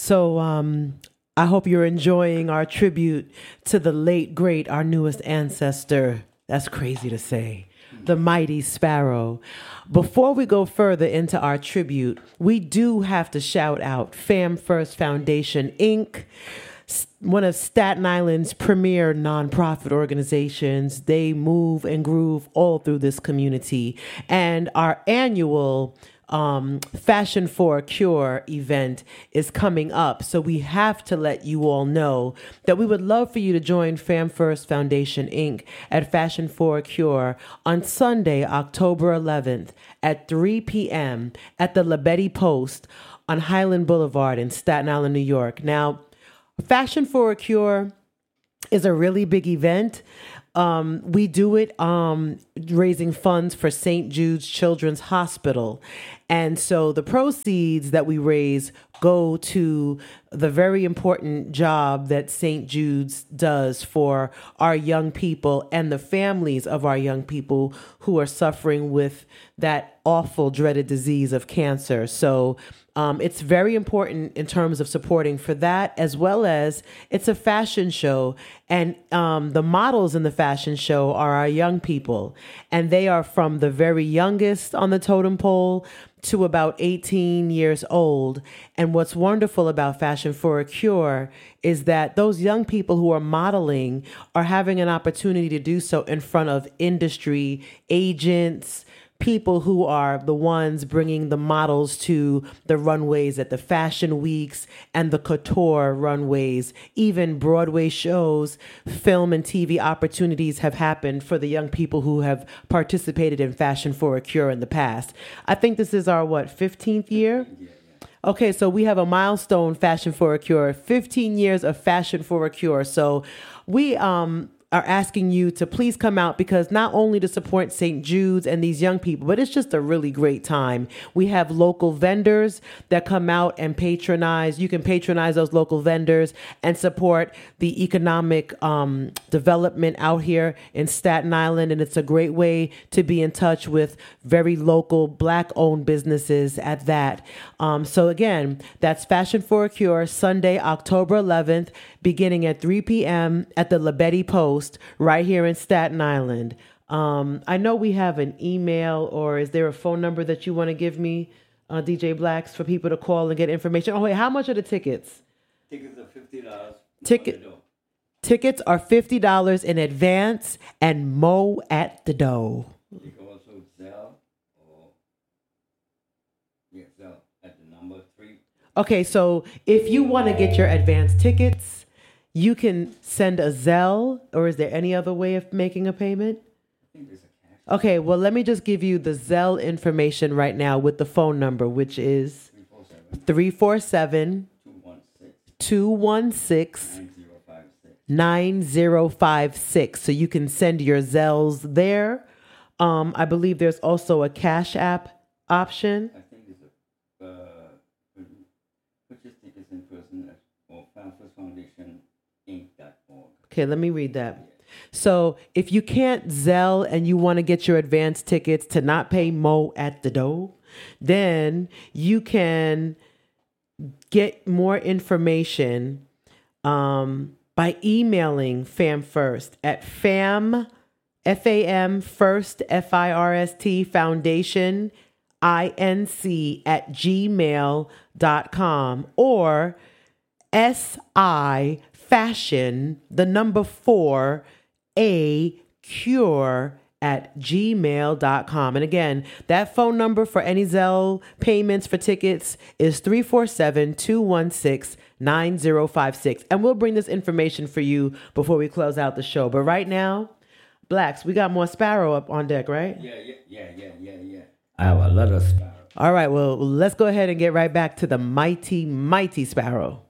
So I hope you're enjoying our tribute to the late, great, our newest ancestor. That's crazy to say. The mighty Sparrow. Before we go further into our tribute, we do have to shout out Fam First Foundation, Inc., one of Staten Island's premier nonprofit organizations. They move and groove all through this community. And our annual Fashion for a Cure event is coming up. So we have to let you all know that we would love for you to join Fam First Foundation, Inc. at Fashion for a Cure on Sunday, October 11th at 3 p.m. at the Labette Post on Highland Boulevard in Staten Island, New York. Now, Fashion for a Cure is a really big event. We do it raising funds for St. Jude's Children's Hospital. And so the proceeds that we raise go to the very important job that St. Jude's does for our young people and the families of our young people who are suffering with that awful, dreaded disease of cancer. So it's very important in terms of supporting for that, as well as it's a fashion show. And the models in the fashion show are our young people. And they are from the very youngest on the totem pole to about 18 years old. And what's wonderful about Fashion for a Cure is that those young people who are modeling are having an opportunity to do so in front of industry agents, people who are the ones bringing the models to the runways at the fashion weeks and the couture runways. Even Broadway shows, film and TV opportunities have happened for the young people who have participated in Fashion for a Cure in the past. I think this is our, 15th year? Okay, so we have a milestone Fashion for a Cure, 15 years of Fashion for a Cure. So we are asking you to please come out, because not only to support St. Jude's and these young people, but it's just a really great time. We have local vendors that come out and patronize. You can patronize those local vendors and support the economic development out here in Staten Island. And it's a great way to be in touch with very local Black-owned businesses at that. So again, that's Fashion for a Cure, Sunday, October 11th, beginning at 3 p.m. at the Labette Post right here in Staten Island. I know we have an email, or is there a phone number that you want to give me, DJ Blacks, for people to call and get information? Oh, wait, how much are the tickets? Tickets are $50. Tickets are $50 in advance and Mo at the door. You can also Zelle Zelle at the number 3. Okay, so if you want to get your advance tickets, you can send a Zelle, or is there any other way of making a payment? I think there's a cash. Okay, well, let me just give you the Zelle information right now with the phone number, which is 347 216 9056. So you can send your Zelles there. I believe there's also a Cash App option. I think there's purchase tickets in person or FamFirstFoundationInc.org. Okay, let me read that. So if you can't Zelle and you want to get your advance tickets to not pay Mo at the door, then you can get more information by emailing Fam First at FAM First, FIRST Foundation INC at gmail.com, or SI Fashion, the number 4, A Cure at gmail.com. And again, that phone number for any Zelle payments for tickets is 347-216-9056. And we'll bring this information for you before we close out the show. But right now, Blacks, we got more Sparrow up on deck, right? Yeah. I have a lot of Sparrow. All right, well, let's go ahead and get right back to the mighty, mighty Sparrow.